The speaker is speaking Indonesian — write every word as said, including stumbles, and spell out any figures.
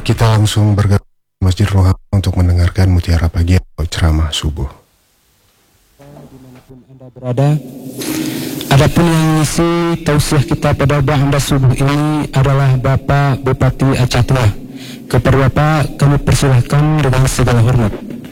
Kita langsung bergerak ke Masjid Rohama untuk mendengarkan mutiara pagi atau ceramah subuh. Dimanapun Anda berada, adapun yang mengisi tausiah kita pada Anda subuh ini adalah Bapak Bupati Aceh Tengah. Kepada Bapak kami persilahkan dengan segala hormat.